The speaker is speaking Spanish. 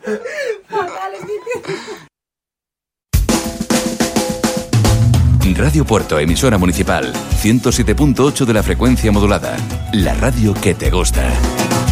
Radio Puerto, emisora municipal, 107.8 de la frecuencia modulada. La radio que te gusta.